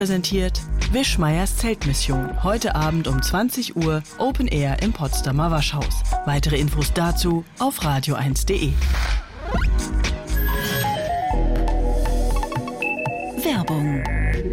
Präsentiert Wischmeiers Zeltmission. Heute Abend um 20 Uhr Open Air im Potsdamer Waschhaus. Weitere Infos dazu auf radio1.de. Werbung.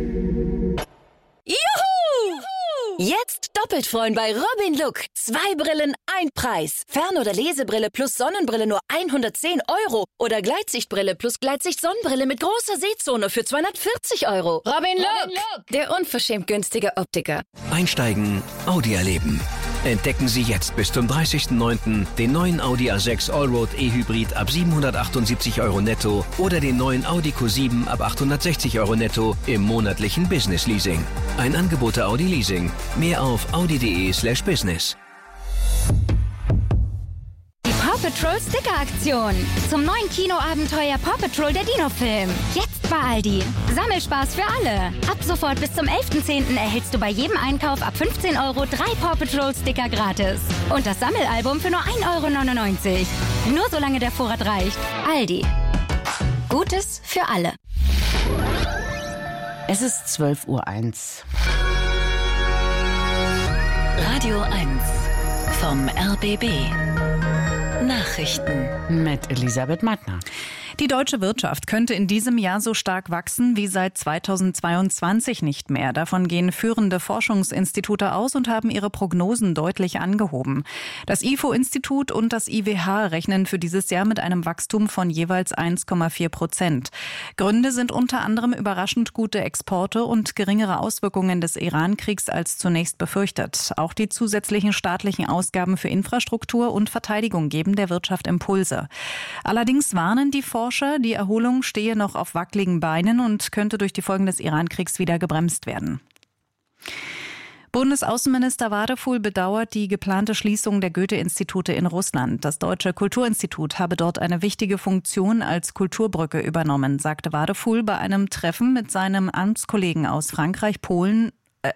Juhu! Jetzt doppelt freuen bei Robin Look. 2 Brillen, 1 Preis. Fern- oder Lesebrille plus Sonnenbrille nur 110 €. Oder Gleitsichtbrille plus Gleitsicht-Sonnenbrille mit großer Sehzone für 240 €. Robin Look, der unverschämt günstige Optiker. Einsteigen, Audi erleben. Entdecken Sie jetzt bis zum 30.09. den neuen Audi A6 Allroad E-Hybrid ab 778 € netto oder den neuen Audi Q7 ab 860 € netto im monatlichen Business Leasing. Ein Angebot der Audi Leasing. Mehr auf audi.de/business. Die Paw Patrol Sticker-Aktion. Zum neuen Kinoabenteuer Paw Patrol der Dino-Film. Jetzt bei Aldi. Sammelspaß für alle. Ab sofort bis zum 11.10. erhältst du bei jedem Einkauf ab 15 € 3 Paw Patrol Sticker gratis. Und das Sammelalbum für nur 1,99 €. Nur solange der Vorrat reicht. Aldi. Gutes für alle. Es ist 12:01 Uhr. Radio 1 vom RBB. Nachrichten Mit Elisabeth Mattner. Die deutsche Wirtschaft könnte in diesem Jahr so stark wachsen wie seit 2022 nicht mehr. Davon gehen führende Forschungsinstitute aus und haben ihre Prognosen deutlich angehoben. Das IFO-Institut und das IWH rechnen für dieses Jahr mit einem Wachstum von jeweils 1,4%. Gründe sind unter anderem überraschend gute Exporte und geringere Auswirkungen des Iran-Kriegs als zunächst befürchtet. Auch die zusätzlichen staatlichen Ausgaben für Infrastruktur und Verteidigung geben der Wirtschaft Impulse. Allerdings warnen die Forscher, die Erholung stehe noch auf wackeligen Beinen und könnte durch die Folgen des Iran-Kriegs wieder gebremst werden. Bundesaußenminister Wadefuhl bedauert die geplante Schließung der Goethe-Institute in Russland. Das Deutsche Kulturinstitut habe dort eine wichtige Funktion als Kulturbrücke übernommen, sagte Wadefuhl bei einem Treffen mit seinem Amtskollegen aus Frankreich, Polen,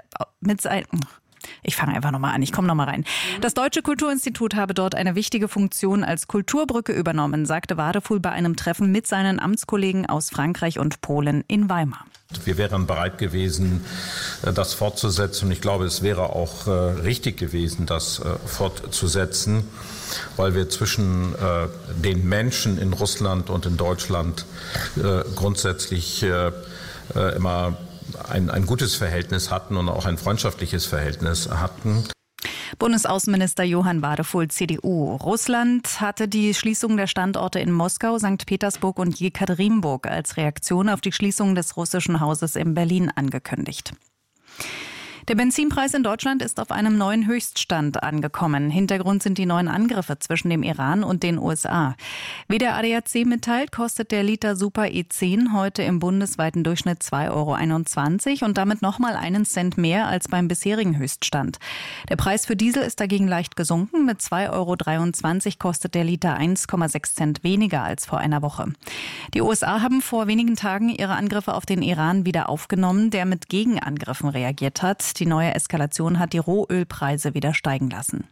Ich fange einfach nochmal an, ich komme nochmal rein. Das Deutsche Kulturinstitut habe dort eine wichtige Funktion als Kulturbrücke übernommen, sagte Wadefuhl bei einem Treffen mit seinen Amtskollegen aus Frankreich und Polen in Weimar. Wir wären bereit gewesen, das fortzusetzen. Und ich glaube, es wäre auch richtig gewesen, das fortzusetzen, weil wir zwischen den Menschen in Russland und in Deutschland grundsätzlich immer ein gutes Verhältnis hatten und auch ein freundschaftliches Verhältnis hatten. Bundesaußenminister Johann Wadefuhl, CDU. Russland hatte die Schließung der Standorte in Moskau, St. Petersburg und Jekaterinburg als Reaktion auf die Schließung des russischen Hauses in Berlin angekündigt. Der Benzinpreis in Deutschland ist auf einem neuen Höchststand angekommen. Hintergrund sind die neuen Angriffe zwischen dem Iran und den USA. Wie der ADAC mitteilt, kostet der Liter Super E10 heute im bundesweiten Durchschnitt 2,21 € und damit nochmal einen Cent mehr als beim bisherigen Höchststand. Der Preis für Diesel ist dagegen leicht gesunken. Mit 2,23 € kostet der Liter 1,6 Cent weniger als vor einer Woche. Die USA haben vor wenigen Tagen ihre Angriffe auf den Iran wieder aufgenommen, der mit Gegenangriffen reagiert hat. Die neue Eskalation hat die Rohölpreise wieder steigen lassen.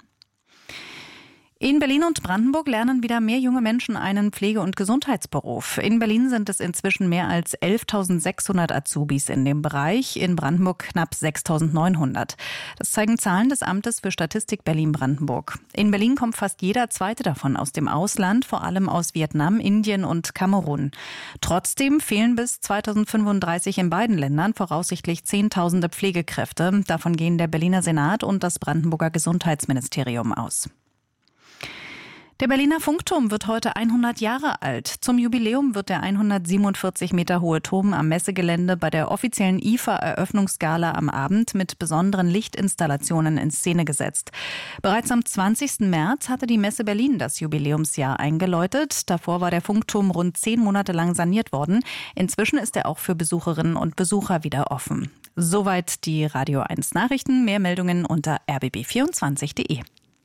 In Berlin und Brandenburg lernen wieder mehr junge Menschen einen Pflege- und Gesundheitsberuf. In Berlin sind es inzwischen mehr als 11.600 Azubis in dem Bereich, in Brandenburg knapp 6.900. Das zeigen Zahlen des Amtes für Statistik Berlin-Brandenburg. In Berlin kommt fast jeder zweite davon aus dem Ausland, vor allem aus Vietnam, Indien und Kamerun. Trotzdem fehlen bis 2035 in beiden Ländern voraussichtlich Zehntausende Pflegekräfte. Davon gehen der Berliner Senat und das Brandenburger Gesundheitsministerium aus. Der Berliner Funkturm wird heute 100 Jahre alt. Zum Jubiläum wird der 147 Meter hohe Turm am Messegelände bei der offiziellen IFA-Eröffnungsgala am Abend mit besonderen Lichtinstallationen in Szene gesetzt. Bereits am 20. März hatte die Messe Berlin das Jubiläumsjahr eingeläutet. Davor war der Funkturm rund 10 Monate lang saniert worden. Inzwischen ist er auch für Besucherinnen und Besucher wieder offen. Soweit die Radio 1 Nachrichten. Mehr Meldungen unter rbb24.de.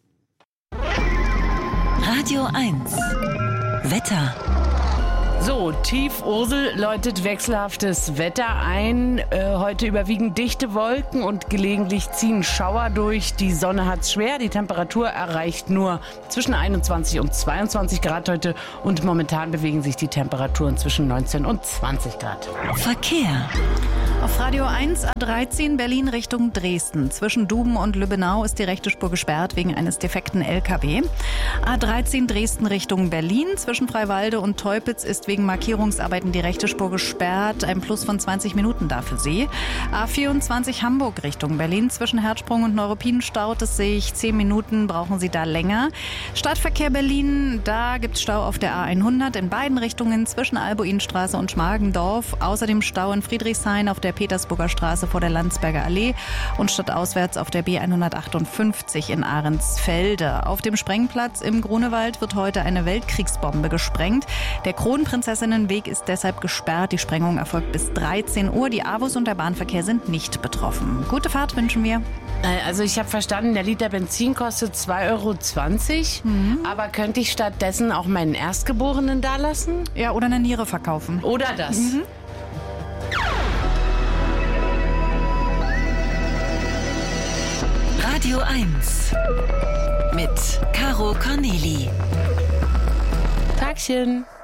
Radio 1 Wetter. So, Tief Ursel läutet wechselhaftes Wetter ein. Heute überwiegend dichte Wolken und gelegentlich ziehen Schauer durch. Die Sonne hat's schwer. Die Temperatur erreicht nur zwischen 21 und 22 Grad heute. Und momentan bewegen sich die Temperaturen zwischen 19 und 20 Grad. Verkehr. Auf Radio 1 A13 Berlin Richtung Dresden. Zwischen Duben und Lübbenau ist die rechte Spur gesperrt wegen eines defekten LKW. A13 Dresden Richtung Berlin. Zwischen Freiwalde und Teupitz ist wegen Markierungsarbeiten die rechte Spur gesperrt. Ein Plus von 20 Minuten da für Sie. A24 Hamburg Richtung Berlin. Zwischen Herzsprung und Neuruppin staut es sich. 10 Minuten brauchen Sie da länger. Stadtverkehr Berlin, da gibt es Stau auf der A100 in beiden Richtungen zwischen Albuinstraße und Schmargendorf. Außerdem Stau in Friedrichshain auf der Petersburger Straße vor der Landsberger Allee und stadtauswärts auf der B158 in Ahrensfelde. Auf dem Sprengplatz im Grunewald wird heute eine Weltkriegsbombe gesprengt. Der Kronprinzessinnenweg ist deshalb gesperrt. Die Sprengung erfolgt bis 13 Uhr. Die AWOS und der Bahnverkehr sind nicht betroffen. Gute Fahrt wünschen wir. Also ich habe verstanden, der Liter Benzin kostet 2,20 €. Aber könnte ich stattdessen auch meinen Erstgeborenen dalassen? Ja, oder eine Niere verkaufen. Oder das. Radio 1 mit Caro Corneli. Tagchen.